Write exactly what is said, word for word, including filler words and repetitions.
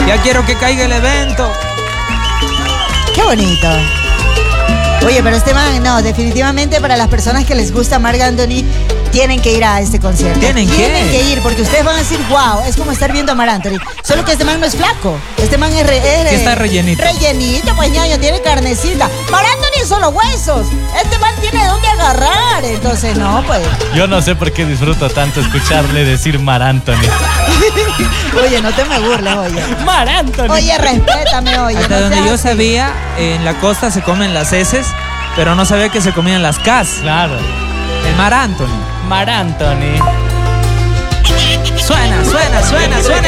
Ya quiero que caiga el evento. Qué bonito. Oye, pero este man, no, definitivamente para las personas que les gusta Marc Anthony, tienen que ir a este concierto. ¿Tienen qué? Tienen que ir, porque ustedes van a decir, wow, es como estar viendo a Marc Anthony. Solo que este man no es flaco. Este man es... Re, es Sí, está rellenito. Rellenito, pues ñaño, tiene carnecita. Marc Anthony son los huesos. Este man tiene dónde agarrar. Entonces, no, pues. Yo no sé por qué disfruto tanto escucharle decir Marc Anthony. Oye, no te me burles, oye. Marc Anthony. Oye, respétame, oye. Hasta no donde seas yo así. sabía, en la costa se comen las heces, pero no sabía que se comían las cas. Claro. El Marc Anthony. Marc Anthony. Suena, suena, suena, suena.